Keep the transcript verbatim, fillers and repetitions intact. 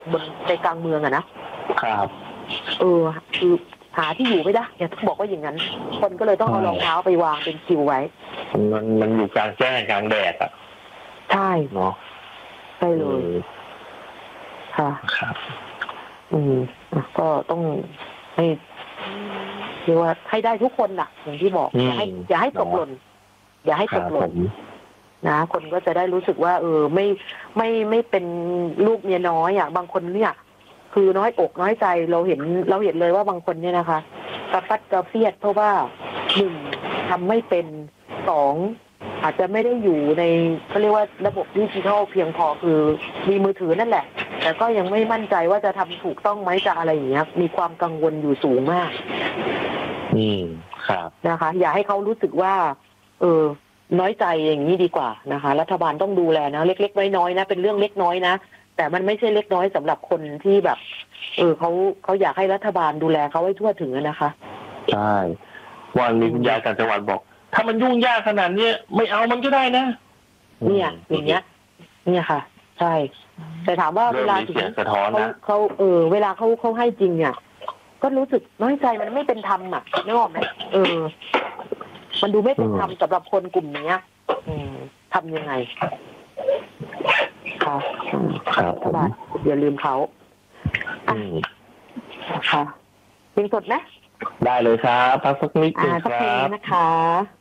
บนใจกลางเมืองอะนะครับเออคือหาที่อยู่ไม่ได้เนี่ยต้องบอกว่าอย่างนั้นคนก็เลยต้องเอารองเท้าไปวางเป็นคิวไว้มันมันอยู่กลางแจ้งกลางแดดอ่ะใช่เนาะใช่เลยค่ะครับอืมก็ต้องให้เรียกว่าให้ได้ทุกคนน่ะอย่างที่บอกอย่าให้อย่าให้ตกหล่นอย่าให้ตกหล่นนะคนก็จะได้รู้สึกว่าเออไม่ไม่ไม่เป็นลูกเมียน้อยอ่ะบางคนเนี่ยคือน้อยอกน้อยใจเราเห็นเราเห็นเลยว่าบางคนเนี่ยนะคะกระฟัดกระเฟียดเพราะว่าหนึ่งทำไม่เป็นสองอาจจะไม่ได้อยู่ในเขาเรียกว่าระบบดิจิทัลเพียงพอคือมีมือถือนั่นแหละแต่ก็ยังไม่มั่นใจว่าจะทำถูกต้องไหมจะอะไรอย่างเงี้ยมีความกังวลอยู่สูงมากอืมครับนะคะอย่าให้เขารู้สึกว่าเออน้อยใจอย่างนี้ดีกว่านะคะรัฐบาลต้องดูแลนะเล็กๆน้อยๆนะเป็นเรื่องเล็กน้อยนะแต่มันไม่ใช่เล็กน้อยสำหรับคนที่แบบเออเขาเขาอยากให้รัฐบาลดูแลเขาให้ทั่วถึงนะคะใช่วันนี้คุณยายต่างจังหวัดบอกถ้ามันยุ่งยากขนาดนี้ไม่เอามันก็ได้นะเนี่ยอย่างเงี้ยเนี่ยค่ะใช่แต่ถามว่าเวลาถึงเขาเขาเออเวลาเขาเขาให้จริงเนี่ยก็รู้สึกน้อยใจมันไม่เป็นธรรมอ่ะนึกออกไหมเออมันดูไม่เป็นธรรมสำหรับคนกลุ่มนี้อืมทำยังไงค่ะครับผมอย่าลืมเขาอืมค่ะเพลงสดไหมได้เลยครับพักสักนิดนึงครับนะคะ